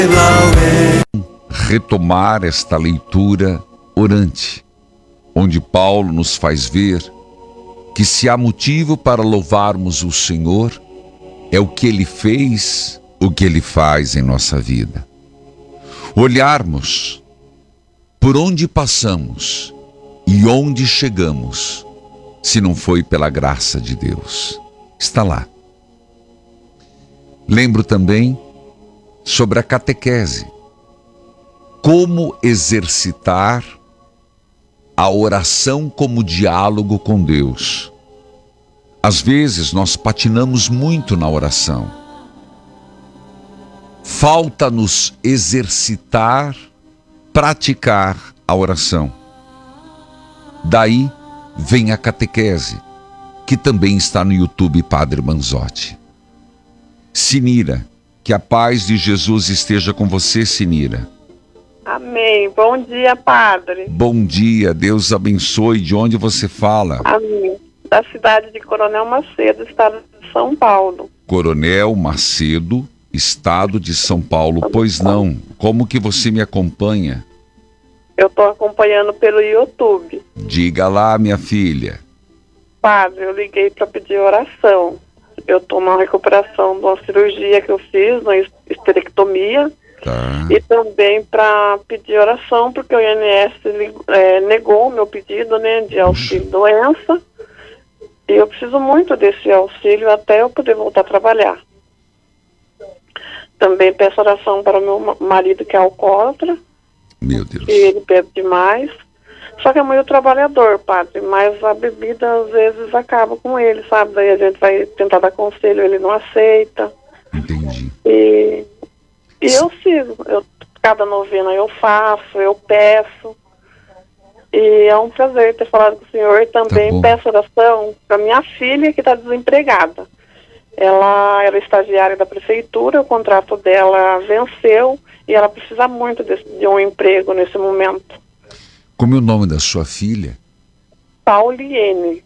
Retomar esta leitura orante, onde Paulo nos faz ver que se há motivo para louvarmos o Senhor, é o que Ele fez, o que Ele faz em nossa vida. Olharmos por onde passamos e onde chegamos, se não foi pela graça de Deus. Está lá. Lembro também sobre a catequese. Como exercitar a oração como diálogo com Deus. Às vezes nós patinamos muito na oração. Falta-nos exercitar, praticar a oração. Daí vem a catequese, que também está no YouTube Padre Manzotti. Sinira, que a paz de Jesus esteja com você, Sinira. Amém. Bom dia, padre. Bom dia, Deus abençoe. De onde você fala? Amém. Da cidade de Coronel Macedo, estado de São Paulo. Coronel Macedo, estado de São Paulo. Pois não, como que você me acompanha? Eu estou acompanhando pelo YouTube. Diga lá, minha filha. Padre, eu liguei para pedir oração. Eu estou na recuperação de uma cirurgia que eu fiz, uma esterectomia. Tá. E também para pedir oração, porque o INSS negou o meu pedido, né, de auxílio doença. E eu preciso muito desse auxílio até eu poder voltar a trabalhar. Também peço oração para o meu marido, que é alcoólatra. Meu Deus. E ele bebe demais. Só que é muito trabalhador, padre. Mas a bebida às vezes acaba com ele, sabe? Daí a gente vai tentar dar conselho, ele não aceita. Entendi. E eu sigo. Cada novena eu faço, eu peço. E é um prazer ter falado com o senhor. E também peço oração para minha filha, que está desempregada. Ela era estagiária da prefeitura, o contrato dela venceu e ela precisa muito de um emprego nesse momento. Como é o nome da sua filha? Pauliene.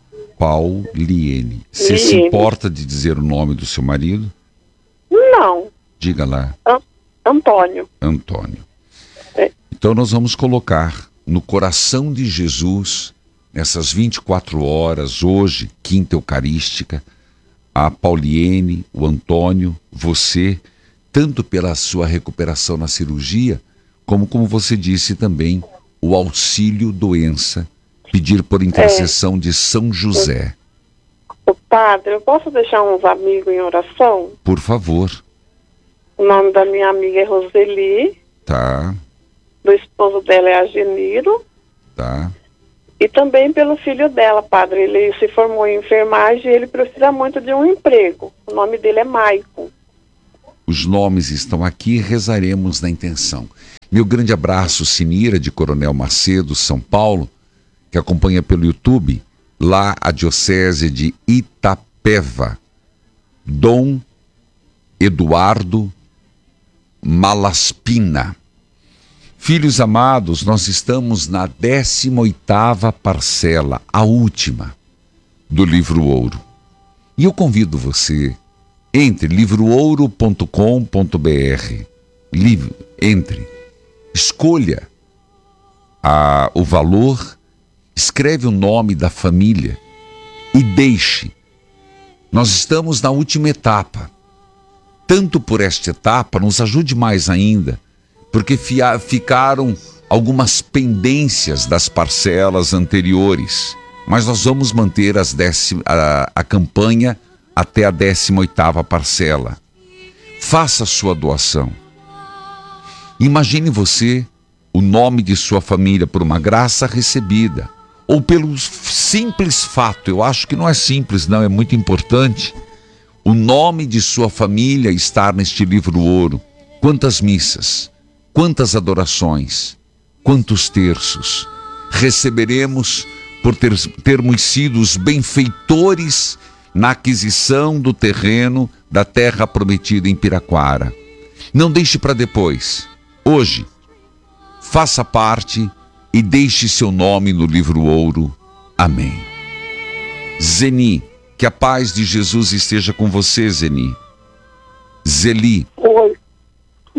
Pauliene. Você se importa de dizer o nome do seu marido? Não. Diga lá. Antônio. Antônio. É. Então nós vamos colocar no coração de Jesus, nessas 24 horas, hoje, quinta eucarística, a Pauliene, o Antônio, você, tanto pela sua recuperação na cirurgia, como você disse também, o auxílio doença, pedir por intercessão de São José. O padre, eu posso deixar uns amigos em oração? Por favor. O nome da minha amiga é Roseli. Tá. Do esposo dela é Ageniro. Tá. E também pelo filho dela, padre. Ele se formou em enfermagem e ele precisa muito de um emprego. O nome dele é Maicon. Os nomes estão aqui e rezaremos na intenção. Meu grande abraço, Sinira, de Coronel Macedo, São Paulo, que acompanha pelo YouTube, lá a Diocese de Itapeva. Dom Eduardo Malaspina. Filhos amados, nós estamos na 18ª parcela, a última, do Livro Ouro. E eu convido você, entre livroouro.com.br, entre, escolha o valor, escreve o nome da família e deixe. Nós estamos na última etapa. Tanto por esta etapa, nos ajude mais ainda, porque ficaram algumas pendências das parcelas anteriores, mas nós vamos manter a campanha até a 18ª parcela. Faça sua doação. Imagine você o nome de sua família por uma graça recebida, ou pelo simples fato, eu acho que não é simples não, é muito importante, o nome de sua família estar neste livro ouro. Quantas missas, quantas adorações, quantos terços receberemos por termos sido os benfeitores na aquisição do terreno da terra prometida em Piraquara. Não deixe para depois. Hoje, faça parte e deixe seu nome no livro ouro. Amém. Zeni, que a paz de Jesus esteja com você, Zeni. Zeli. Oi.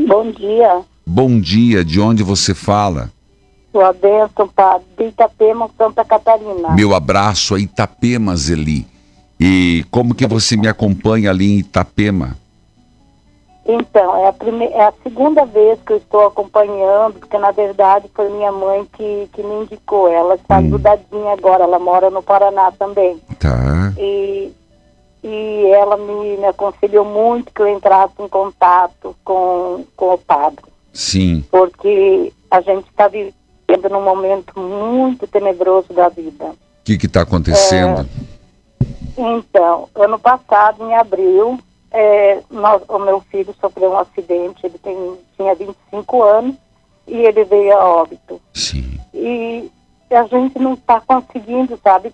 Bom dia. Bom dia, de onde você fala? Sua bênção, padre, de Itapema, Santa Catarina. Meu abraço a Itapema, Zeli. E como que você me acompanha ali em Itapema? Então, é a segunda vez que eu estou acompanhando, porque na verdade foi minha mãe que me indicou. Ela está ajudadinha agora, ela mora no Paraná também. Tá. E ela me aconselhou muito que eu entrasse em contato com o padre. Sim. Porque a gente está vivendo num momento muito tenebroso da vida. O que está acontecendo? Então, ano passado, em abril, o meu filho sofreu um acidente. Ele tinha 25 anos e ele veio a óbito. Sim. E a gente não está conseguindo, sabe,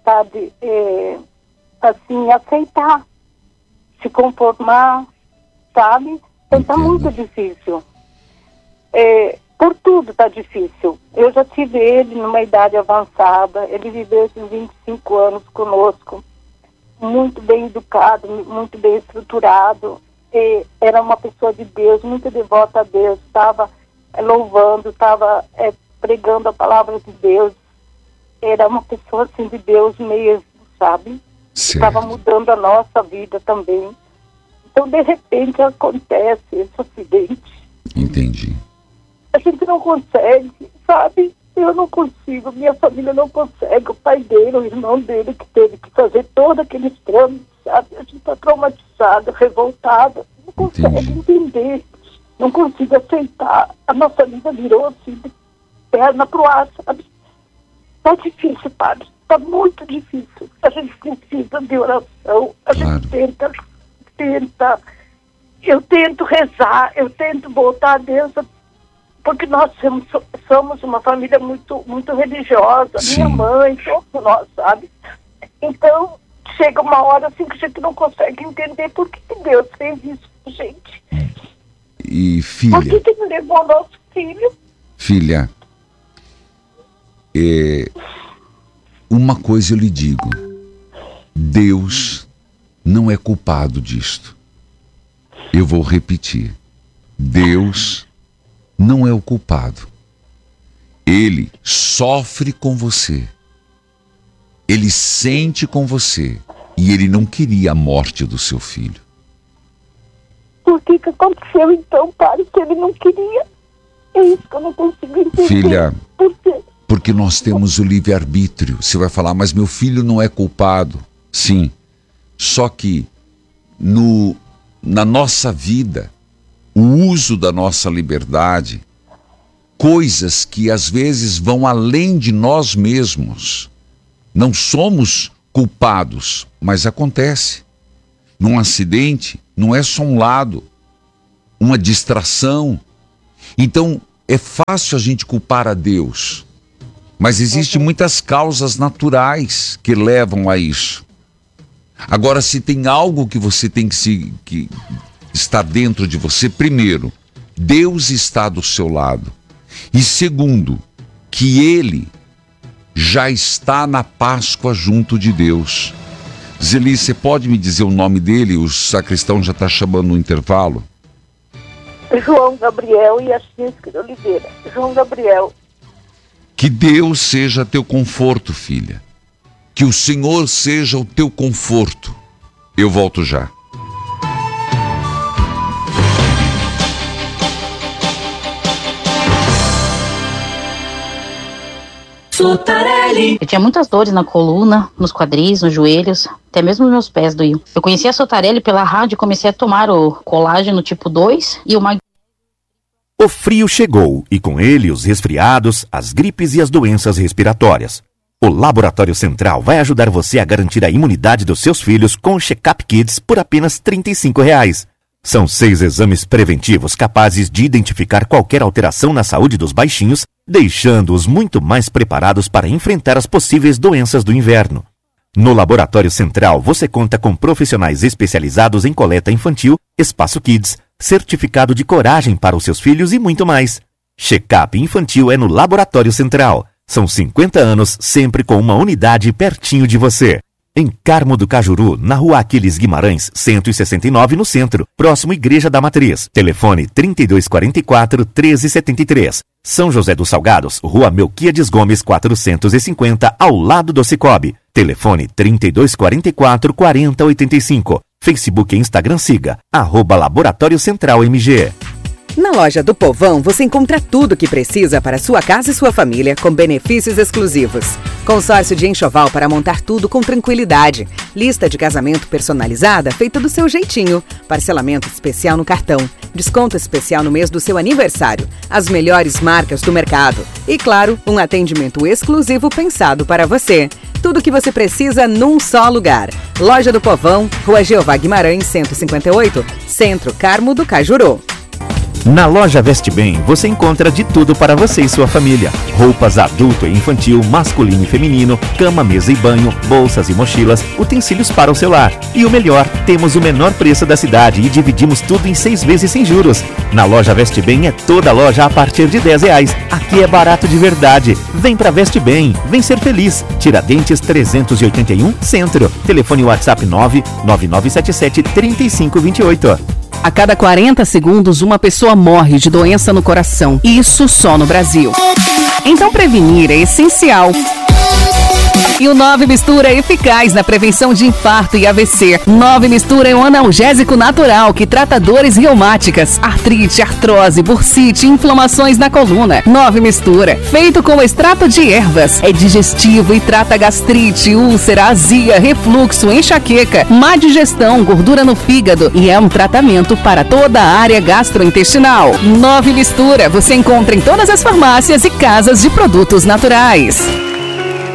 assim, aceitar, se conformar, sabe? Então está muito difícil. Por tudo está difícil. Eu já tive ele numa idade avançada, ele viveu esses 25 anos conosco, muito bem educado, muito bem estruturado, era uma pessoa de Deus, muito devota a Deus, estava louvando, estava pregando a palavra de Deus, era uma pessoa assim de Deus mesmo, sabe? Estava mudando a nossa vida também. Então, de repente, acontece esse acidente. Entendi. A gente não consegue, sabe? Eu não consigo, minha família não consegue. O pai dele, o irmão dele, que teve que fazer todos aqueles trâmites, sabe? A gente está traumatizada, revoltada. Não consegue entender, não consigo aceitar. A nossa vida virou assim, de perna pro ar, sabe? Está difícil, padre. Está muito difícil. A gente precisa de oração. A gente tenta. Eu tento rezar, eu tento voltar a Deus, porque nós somos uma família muito, muito religiosa. Sim. Minha mãe, todos nós, sabe? Então, chega uma hora assim que a gente não consegue entender por que Deus fez isso com a gente. E filha... Por que não levou o nosso filho? Filha, uma coisa eu lhe digo, Deus não é culpado disto. Eu vou repetir, Deus não é o culpado. Ele sofre com você, ele sente com você, e ele não queria a morte do seu filho. Por que aconteceu então, pai, se ele não queria? É isso que eu não consigo entender. Filha, por quê? Porque nós temos o livre-arbítrio. Você vai falar, mas meu filho não é culpado. Sim, só que na nossa vida, o uso da nossa liberdade, coisas que às vezes vão além de nós mesmos, não somos culpados, mas acontece. Num acidente, não é só um lado, uma distração. Então, é fácil a gente culpar a Deus, mas existem muitas causas naturais que levam a isso. Agora, se tem algo que você tem que estar dentro de você, primeiro, Deus está do seu lado. E segundo, que Ele já está na Páscoa junto de Deus. Zeli, você pode me dizer o nome dele? O sacristão já está chamando no intervalo. João Gabriel e Assis de Oliveira. João Gabriel. Que Deus seja teu conforto, filha. Que o Senhor seja o teu conforto. Eu volto já. Sotarelli. Eu tinha muitas dores na coluna, nos quadris, nos joelhos, até mesmo nos meus pés doíam. Eu conheci a Sotarelli pela rádio e comecei a tomar o colágeno tipo 2 e o magnésio. O frio chegou e com ele os resfriados, as gripes e as doenças respiratórias. O Laboratório Central vai ajudar você a garantir a imunidade dos seus filhos com o Check-up Kids por apenas R$ 35. São 6 exames preventivos capazes de identificar qualquer alteração na saúde dos baixinhos, deixando-os muito mais preparados para enfrentar as possíveis doenças do inverno. No Laboratório Central, você conta com profissionais especializados em coleta infantil, espaço Kids, certificado de coragem para os seus filhos e muito mais. Check-up infantil é no Laboratório Central. São 50 anos sempre com uma unidade pertinho de você. Em Carmo do Cajuru, na Rua Aquiles Guimarães, 169 no centro, próximo Igreja da Matriz. Telefone 3244-1373. São José dos Salgados, Rua Melquíades Gomes 450, ao lado do Cicobi. Telefone 3244-4085. Facebook e Instagram siga, @Laboratório Central MG. Na loja do Povão, você encontra tudo o que precisa para sua casa e sua família, com benefícios exclusivos. Consórcio de enxoval para montar tudo com tranquilidade. Lista de casamento personalizada feita do seu jeitinho. Parcelamento especial no cartão. Desconto especial no mês do seu aniversário. As melhores marcas do mercado. E, claro, um atendimento exclusivo pensado para você. Tudo o que você precisa num só lugar. Loja do Povão, Rua Jeová Guimarães, 158, Centro, Carmo do Cajuru. Na loja Veste Bem, você encontra de tudo para você e sua família. Roupas adulto e infantil, masculino e feminino, cama, mesa e banho, bolsas e mochilas, utensílios para o celular. E o melhor, temos o menor preço da cidade e dividimos tudo em 6 vezes sem juros. Na loja Veste Bem é toda loja a partir de R$10. Aqui é barato de verdade. Vem pra Veste Bem, vem ser feliz. Tiradentes 381, Centro. Telefone WhatsApp 99977-3528. A cada 40 segundos, uma pessoa morre de doença no coração. Isso só no Brasil. Então, prevenir é essencial. E o 9 Mistura é eficaz na prevenção de infarto e AVC. 9 Mistura é um analgésico natural que trata dores reumáticas, artrite, artrose, bursite, inflamações na coluna. 9 Mistura, feito com extrato de ervas, é digestivo e trata gastrite, úlcera, azia, refluxo, enxaqueca, má digestão, gordura no fígado e é um tratamento para toda a área gastrointestinal. 9 Mistura, você encontra em todas as farmácias e casas de produtos naturais.